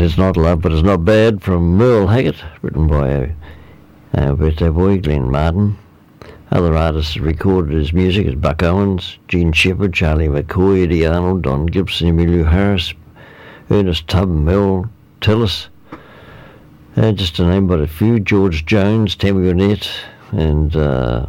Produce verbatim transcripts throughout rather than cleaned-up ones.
It's Not Love, But It's Not Bad from Merle Haggard, written by our birthday boy, Glenn Martin. Other artists who recorded his music is Buck Owens, Gene Shepherd, Charlie McCoy, Eddie Arnold, Don Gibson, Emilio Harris, Ernest Tubb, Mel Tillis, uh, just to name but a few, George Jones, Tammy Wynette, and uh,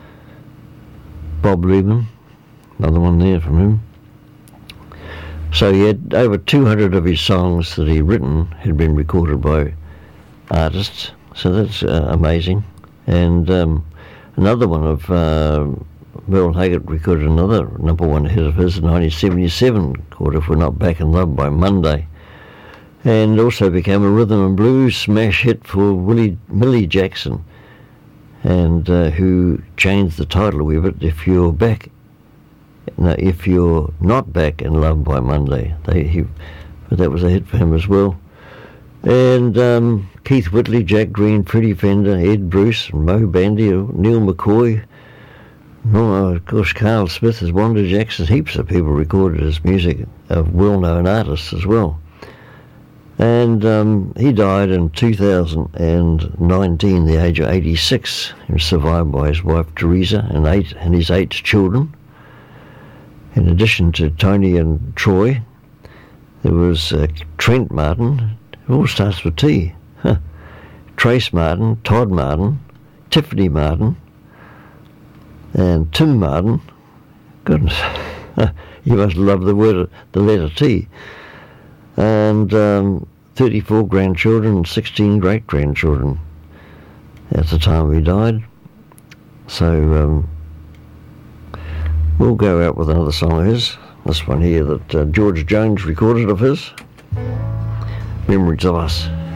Bob Lubin, another one there from him. So he had over two hundred of his songs that he'd written had been recorded by artists, so that's uh, amazing. And um, another one of uh, Merle Haggard recorded another number one hit of his in nineteen seventy-seven called If We're Not Back in Love by Monday, and also became a rhythm and blues smash hit for Willie, Millie Jackson, and uh, who changed the title a wee bit, If You're Back No, If You're Not Back in Love by Monday. They, he, but that was a hit for him as well. And um, Keith Whitley, Jack Green, Freddie Fender, Ed Bruce, Mo Bandy, Neil McCoy, no, of course Carl Smith, as Wanda Jackson, heaps of people recorded his music of well-known artists as well. And um, he died in two thousand nineteen, the age of eighty-six. He was survived by his wife Teresa and eight and his eight children. In addition to Tony and Troy, there was uh, Trent Martin. It all starts with T. Huh. Trace Martin, Todd Martin, Tiffany Martin, and Tim Martin. Goodness, you must love the word, the letter T. And um, thirty-four grandchildren and sixteen great-grandchildren at the time he died. So um, we'll go out with another song of his. This one here that uh, George Jones recorded of his, Memories of Us.